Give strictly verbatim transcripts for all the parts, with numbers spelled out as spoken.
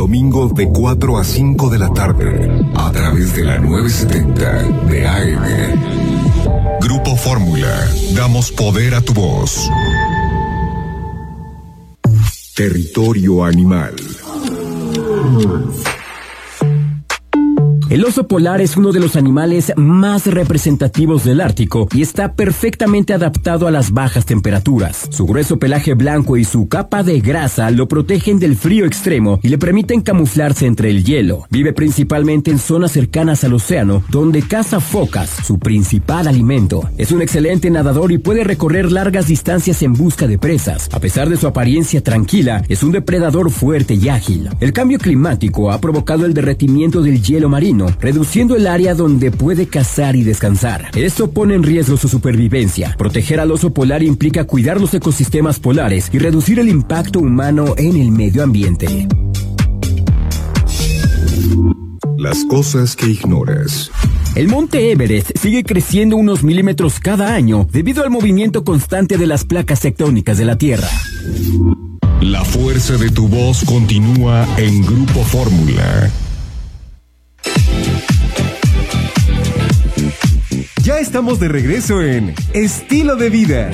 domingos de cuatro a cinco de la tarde, a través de la novecientos setenta de A M. Grupo Fórmula, damos poder a tu voz. Territorio Animal. El oso polar es uno de los animales más representativos del Ártico y está perfectamente adaptado a las bajas temperaturas. Su grueso pelaje blanco y su capa de grasa lo protegen del frío extremo y le permiten camuflarse entre el hielo. Vive principalmente en zonas cercanas al océano, donde caza focas, su principal alimento. Es un excelente nadador y puede recorrer largas distancias en busca de presas. A pesar de su apariencia tranquila, es un depredador fuerte y ágil. El cambio climático ha provocado el derretimiento del hielo marino, reduciendo el área donde puede cazar y descansar. Esto pone en riesgo su supervivencia. Proteger al oso polar implica cuidar los ecosistemas polares y reducir el impacto humano en el medio ambiente. Las cosas que ignoras. El monte Everest sigue creciendo unos milímetros cada año debido al movimiento constante de las placas tectónicas de la Tierra. La fuerza de tu voz continúa en Grupo Fórmula. Ya estamos de regreso en Estilo de Vida.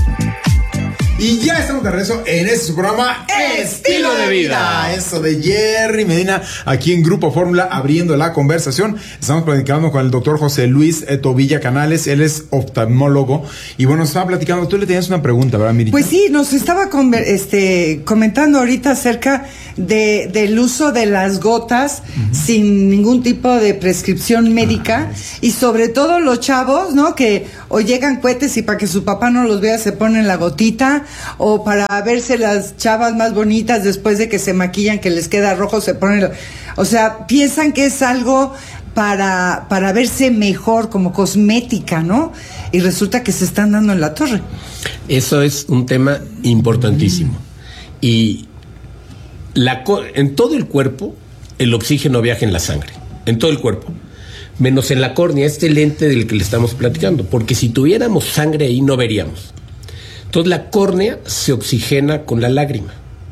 Y ya estamos de regreso en este su programa Estilo de Vida. Eso de Jerry Medina, aquí en Grupo Fórmula, abriendo la conversación. Estamos platicando con el doctor José Luis Tobilla Canales. Él es oftalmólogo. Y bueno, estaba platicando. Tú le tenías una pregunta, ¿verdad, Mirita? Pues sí, nos estaba conver- este, comentando ahorita acerca de, del uso de las gotas uh-huh. sin ningún tipo de prescripción médica. Uh-huh. Y sobre todo los chavos, ¿no? Que o llegan cohetes y para que su papá no los vea se ponen la gotita. O para verse las chavas más bonitas después de que se maquillan, que les queda rojo, se ponen... O sea, piensan que es algo para, para verse mejor, como cosmética, ¿no? Y resulta que se están dando en la torre. Eso es un tema importantísimo. Y la, en todo el cuerpo, el oxígeno viaja en la sangre. En todo el cuerpo. Menos en la córnea, este lente del que le estamos platicando. Porque si tuviéramos sangre ahí, no veríamos. Entonces la córnea se oxigena con la lágrima.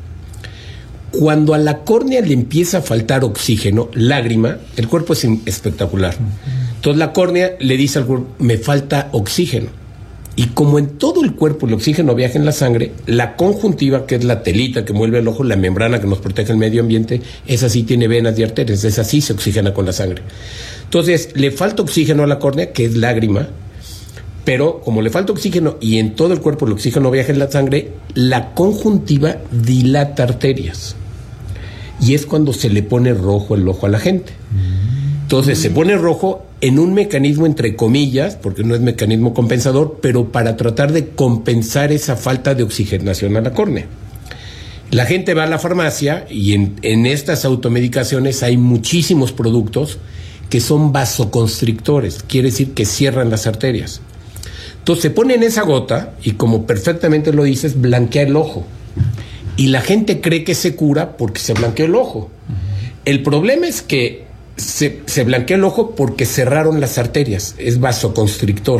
Cuando a la córnea le empieza a faltar oxígeno, lágrima, el cuerpo es espectacular. Entonces la córnea le dice al cuerpo, me falta oxígeno. Y como en todo el cuerpo el oxígeno viaja en la sangre, la conjuntiva, que es la telita que envuelve el ojo, la membrana que nos protege el medio ambiente, esa sí tiene venas y arterias, esa sí se oxigena con la sangre. Entonces le falta oxígeno a la córnea, que es lágrima. Pero como le falta oxígeno y en todo el cuerpo el oxígeno viaja en la sangre, la conjuntiva dilata arterias. Y es cuando se le pone rojo el ojo a la gente. Entonces se pone rojo en un mecanismo entre comillas, porque no es mecanismo compensador, pero para tratar de compensar esa falta de oxigenación a la córnea. La gente va a la farmacia y en, en estas automedicaciones hay muchísimos productos que son vasoconstrictores, quiere decir que cierran las arterias. Entonces se pone en esa gota y, como perfectamente lo dices, blanquea el ojo. Y la gente cree que se cura porque se blanqueó el ojo. El problema es que se, se blanquea el ojo porque cerraron las arterias. Es vasoconstrictor.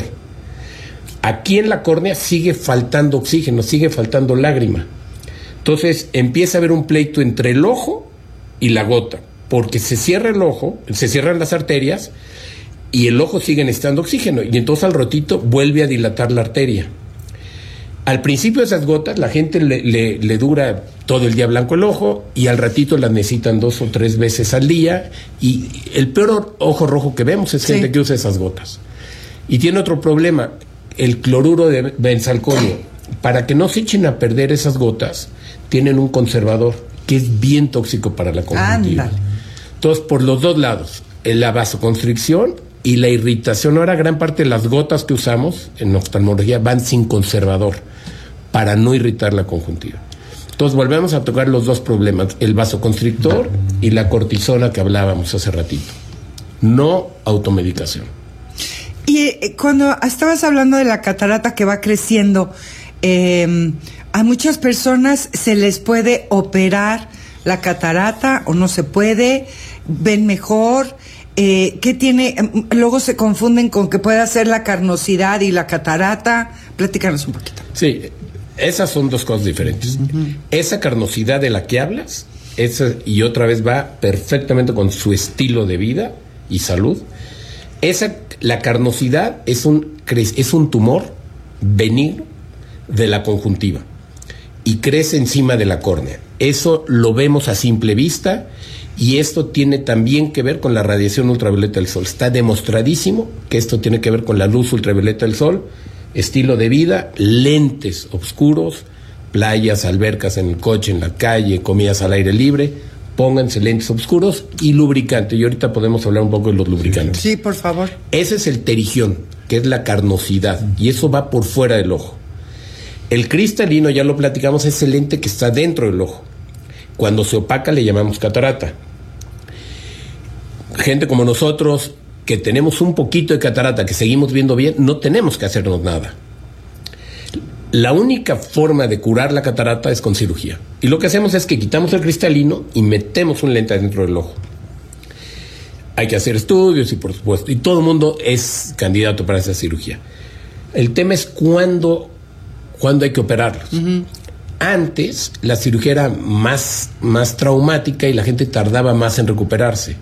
Aquí en la córnea sigue faltando oxígeno, sigue faltando lágrima. Entonces empieza a haber un pleito entre el ojo y la gota. Porque se cierra el ojo, se cierran las arterias, y el ojo sigue necesitando oxígeno, y entonces al ratito vuelve a dilatar la arteria. Al principio esas gotas la gente le, le, le dura todo el día blanco el ojo, y al ratito las necesitan dos o tres veces al día, y el peor ojo rojo que vemos es sí. gente que usa esas gotas. Y tiene otro problema, el cloruro de benzalconio. Para que no se echen a perder esas gotas, tienen un conservador que es bien tóxico para la conjuntiva. Ándale. Entonces, por los dos lados, la vasoconstricción y la irritación. Ahora gran parte de las gotas que usamos en oftalmología van sin conservador para no irritar la conjuntiva. Entonces volvemos a tocar los dos problemas, el vasoconstrictor y la cortisona que hablábamos hace ratito. No automedicación. Y eh, cuando estabas hablando de la catarata que va creciendo, eh, a muchas personas se les puede operar la catarata o no se puede, ven mejor. Eh, ¿Qué tiene? Luego se confunden con que puede ser la carnosidad y la catarata. Platícanos un poquito. Sí, esas son dos cosas diferentes. Uh-huh. Esa carnosidad de la que hablas esa, y otra vez va perfectamente con su estilo de vida y salud. Esa, la carnosidad es un, es un tumor benigno de la conjuntiva y crece encima de la córnea. Eso lo vemos a simple vista, y esto tiene también que ver con la radiación ultravioleta del sol. Está demostradísimo que esto tiene que ver con la luz ultravioleta del sol, estilo de vida, lentes oscuros, playas, albercas en el coche, en la calle, comidas al aire libre. Pónganse lentes oscuros y lubricante. Y ahorita podemos hablar un poco de los lubricantes. Sí, por favor. Ese es el terigión, que es la carnosidad, y eso va por fuera del ojo. El cristalino, ya lo platicamos, es el lente que está dentro del ojo. Cuando se opaca le llamamos catarata. Gente como nosotros, que tenemos un poquito de catarata, que seguimos viendo bien, no tenemos que hacernos nada. La única forma de curar la catarata es con cirugía. Y lo que hacemos es que quitamos el cristalino y metemos un lente dentro del ojo. Hay que hacer estudios y por supuesto, y todo el mundo es candidato para esa cirugía. El tema es cuándo, cuándo hay que operarlos. Uh-huh. Antes la cirugía era más, más traumática y la gente tardaba más en recuperarse.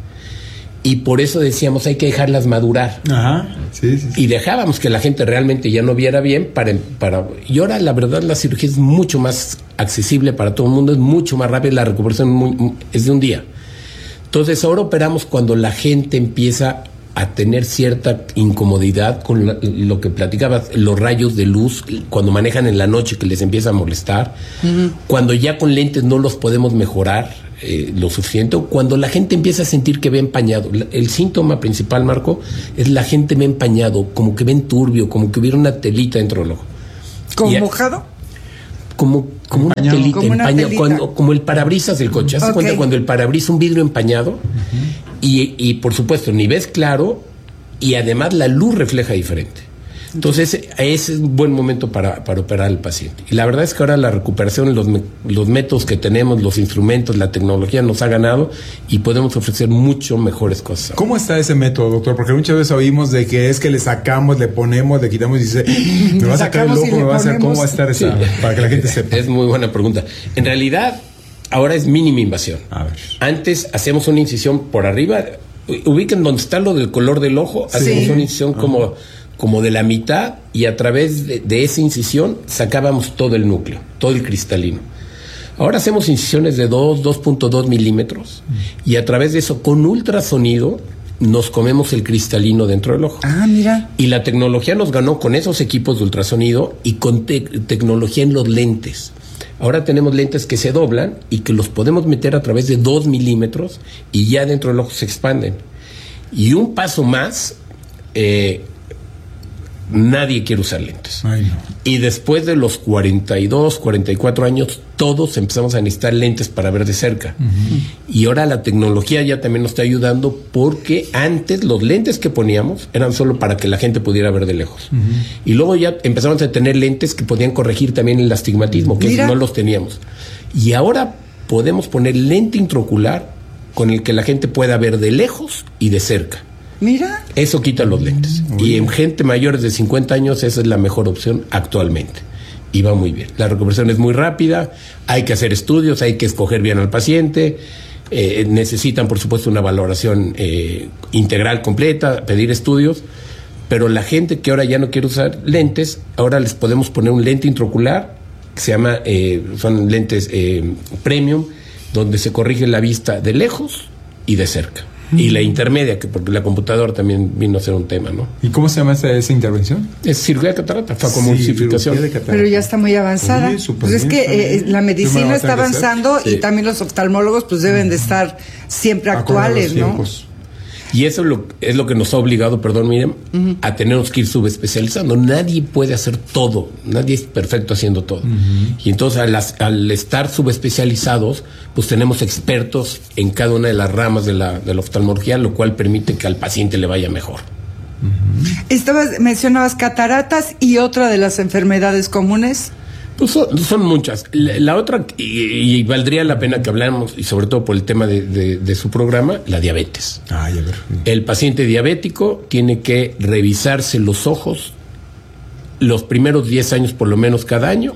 Y por eso decíamos, hay que dejarlas madurar. Ajá, sí, sí, sí. Y dejábamos que la gente realmente ya no viera bien para, para... Y ahora, la verdad, la cirugía es mucho más accesible para todo el mundo, es mucho más rápida, la recuperación muy, es de un día. Entonces, ahora operamos cuando la gente empieza a tener cierta incomodidad con la, lo que platicabas, los rayos de luz, cuando manejan en la noche que les empieza a molestar, uh-huh. Cuando ya con lentes no los podemos mejorar eh, lo suficiente, o cuando la gente empieza a sentir que ve empañado. El síntoma principal, Marco, es la gente ve empañado, como que ven turbio, como que hubiera una telita dentro del ojo. ¿Como mojado? Como, como una telita, como una empañado, telita. Cuando, como el parabrisas del coche. ¿Hace okay. cuenta cuando el parabrisas, un vidrio empañado? Uh-huh. Y, y por supuesto, ni ves claro, y además la luz refleja diferente. Entonces, ese es un buen momento para, para operar al paciente. Y la verdad es que ahora la recuperación, los, los métodos que tenemos, los instrumentos, la tecnología nos ha ganado y podemos ofrecer mucho mejores cosas. ¿Cómo está ese método, doctor? Porque muchas veces oímos de que es que le sacamos, le ponemos, le quitamos y dice, me va a sacar el ojo, me va a hacer, ¿cómo va a estar esa? Sí. Para que la gente sepa. Es muy buena pregunta. En realidad, ahora es mínima invasión. A ver. Antes hacemos una incisión por arriba. Ubiquen donde está lo del color del ojo. Sí. Hacemos una incisión como... Ajá. como de la mitad, y a través de, de esa incisión sacábamos todo el núcleo, todo el cristalino. Ahora hacemos incisiones de dos, dos punto dos milímetros, mm. y a través de eso, con ultrasonido, nos comemos el cristalino dentro del ojo. Ah, mira. Y la tecnología nos ganó con esos equipos de ultrasonido y con te- tecnología en los lentes. Ahora tenemos lentes que se doblan y que los podemos meter a través de dos milímetros y ya dentro del ojo se expanden. Y un paso más... Eh, nadie quiere usar lentes. Ay, no. Y después de los cuarenta y dos, cuarenta y cuatro años, todos empezamos a necesitar lentes para ver de cerca. Uh-huh. Y ahora la tecnología ya también nos está ayudando, porque antes los lentes que poníamos eran solo para que la gente pudiera ver de lejos. Uh-huh. Y luego ya empezamos a tener lentes que podían corregir también el astigmatismo, que no los teníamos. Y ahora podemos poner lente intraocular con el que la gente pueda ver de lejos y de cerca. Mira. Eso quita los lentes. Muy y bien. En gente mayores de cincuenta años esa es la mejor opción actualmente. Y va muy bien. La recuperación es muy rápida, hay que hacer estudios, hay que escoger bien al paciente, eh, necesitan por supuesto una valoración eh, integral completa, pedir estudios, pero la gente que ahora ya no quiere usar lentes, ahora les podemos poner un lente intraocular, que se llama, eh, son lentes eh, premium, donde se corrige la vista de lejos y de cerca. Y la intermedia, que porque la computadora también vino a ser un tema, ¿no? ¿Y cómo se llama esa, esa intervención? Es cirugía de catarata, facomulsificación. Sí, pero ya está muy avanzada. Uy, pues es que eh, la medicina está avanzando sí. y también los oftalmólogos pues deben de estar siempre actuales, ¿no? Y eso es lo, es lo que nos ha obligado, perdón, Miriam, uh-huh. a tenernos que ir subespecializando. Nadie puede hacer todo, nadie es perfecto haciendo todo. Uh-huh. Y entonces al, al estar subespecializados, pues tenemos expertos en cada una de las ramas de la, de la oftalmología, lo cual permite que al paciente le vaya mejor. Uh-huh. Estabas, mencionabas cataratas y otra de las enfermedades comunes. Pues son, son muchas. La, la otra, y, y valdría la pena que habláramos, y sobre todo por el tema de, de, de su programa, la diabetes. Ay, a ver. El paciente diabético tiene que revisarse los ojos los primeros diez años por lo menos cada año,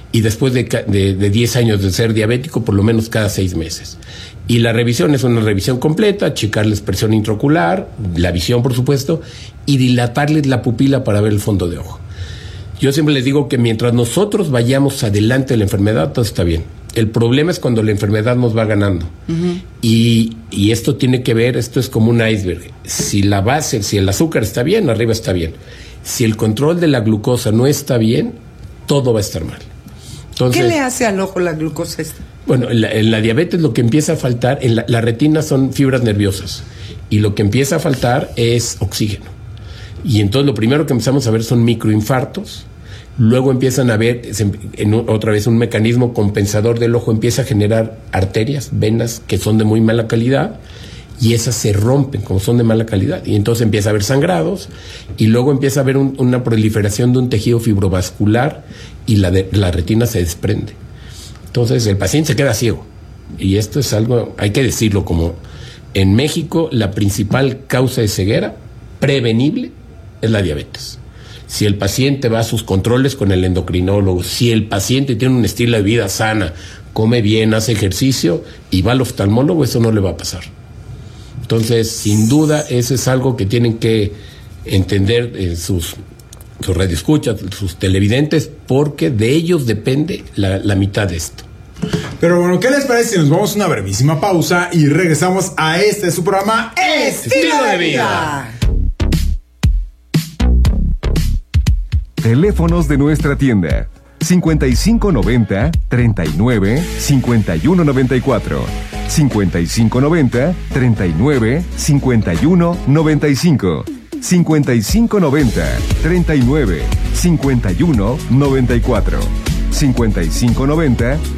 y después de, de, de diez años de ser diabético, por lo menos cada seis meses. Y la revisión es una revisión completa, checarles presión intraocular, la visión por supuesto, y dilatarles la pupila para ver el fondo de ojo. Yo siempre les digo que mientras nosotros vayamos adelante de la enfermedad, todo está bien. El problema es cuando la enfermedad nos va ganando. Uh-huh. Y, y esto tiene que ver, esto es como un iceberg. Si la base, si el azúcar está bien, arriba está bien. Si el control de la glucosa no está bien, todo va a estar mal. Entonces, ¿qué le hace al ojo la glucosa esta? Bueno, en la, en la diabetes lo que empieza a faltar, en la, la retina son fibras nerviosas, y lo que empieza a faltar es oxígeno. Y entonces lo primero que empezamos a ver son microinfartos, luego empiezan a ver, en, otra vez, un mecanismo compensador del ojo, empieza a generar arterias, venas que son de muy mala calidad, y esas se rompen como son de mala calidad, y entonces empieza a haber sangrados, y luego empieza a haber un, una proliferación de un tejido fibrovascular, y la, de, la retina se desprende. Entonces el paciente se queda ciego, y esto es algo, hay que decirlo, como en México la principal causa de ceguera prevenible es la diabetes. Si el paciente va a sus controles con el endocrinólogo, si el paciente tiene un estilo de vida sana, come bien, hace ejercicio y va al oftalmólogo, eso no le va a pasar. Entonces, sin duda, eso es algo que tienen que entender eh, sus, sus radioescuchas, sus televidentes, porque de ellos depende la, la mitad de esto. Pero bueno, ¿qué les parece si nos vamos a una brevísima pausa y regresamos a este su programa Estilo de Vida? Teléfonos de nuestra tienda: cincuenta y cinco noventa, treinta y nueve, cincuenta y uno noventa y cuatro, cincuenta y cinco noventa, treinta y nueve, cincuenta y uno noventa y cinco, cincuenta y cinco noventa, treinta y nueve, cincuenta y uno noventa y cuatro, cincuenta y cinco noventa